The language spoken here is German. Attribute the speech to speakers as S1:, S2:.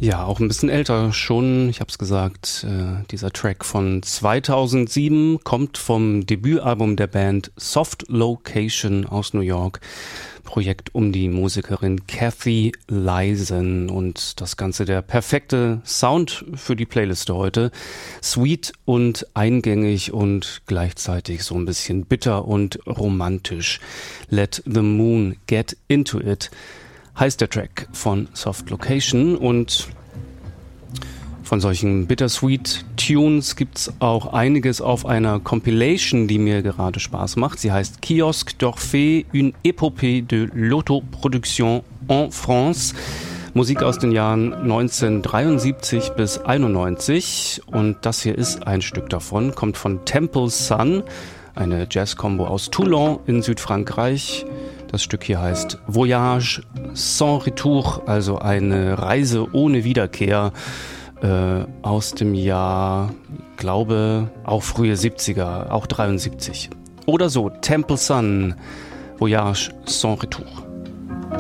S1: Ja, auch ein bisschen älter schon. Ich habe es gesagt, dieser Track von 2007 kommt vom Debütalbum der Band Soft Location aus New York. Projekt um die Musikerin Cathy Lyson und das Ganze der perfekte Sound für die Playliste heute. Sweet und eingängig und gleichzeitig so ein bisschen bitter und romantisch. Let the Moon Get Into It heißt der Track von Soft Location und von solchen Bittersweet Tunes gibt's auch einiges auf einer Compilation, die mir gerade Spaß macht. Sie heißt Kiosque d'Orphée, une épopée de l'autoproduction en France. Musik aus den Jahren 1973 bis 91 und das hier ist ein Stück davon, kommt von Temple Sun, eine Jazz-Combo aus Toulon in Südfrankreich. Das Stück hier heißt Voyage sans retour, also eine Reise ohne Wiederkehr aus dem Jahr, glaube auch frühe 70er, auch 73. Oder so, Temple Sun, Voyage sans retour.